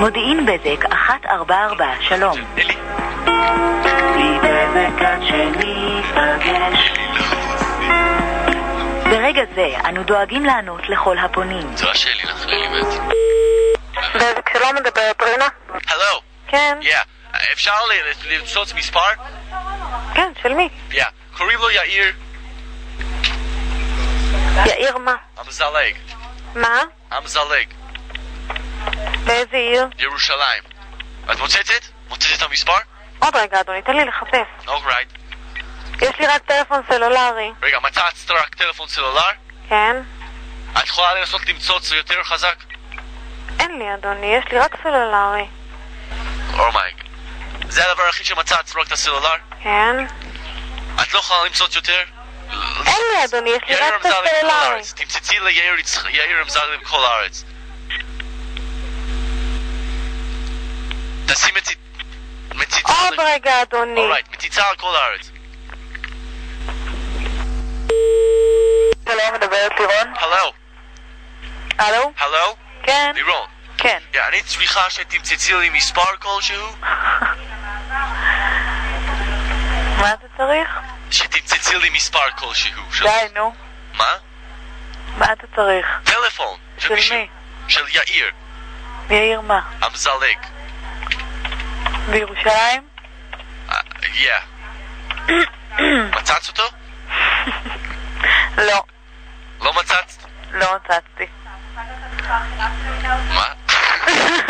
מודיעין בזק 144, שלום. אלי. לי בזק עד שניפגש. ברגע זה אנו דואגים לענות לכל הפונים. זו השאלי לך ללימד. בזק שלום, מדברת רינה? הלו. כן. אפשר למצוץ מספר? כן, של מי? קוראים לו יאיר. יאיר מה? המזלג. מה? המזלג. באיזה עיר? ירושלים. את מוצצת? מוצצת את המספר? עוד רגע אדוני, תן לי לחפש. אוקיי. יש לי רק טלפון סלולרי. רגע, מצאת רק טלפון סלולר? כן. את יכולה לנסות למצוץ יותר חזק? אין לי אדוני, יש לי רק סלולרי. אומייג. זה הדבר הכי שמצאת, רק את הסלולר? כן. את לא יכולה למצוץ יותר? אין לי אדוני, יש לי רק את הסלולרי. תמצצי ליאיר המזלג בכל הארץ. תשים מציצה... עוד רגע אדוני. אורייט, מציצה על כל הארץ. שלום, מדברת לירון? הלו. הלו? הלו? כן. לירון. כן. אני צריכה שתמצצי לי מספר כלשהו? מה אתה צריך? שתמצצי לי מספר כלשהו. די, נו. מה? מה אתה צריך? טלפון. של מי? של יאיר. יאיר מה? המזלג. בירושלים? מצאת אותו? לא. לא מצאת? לא מצאתי. מה?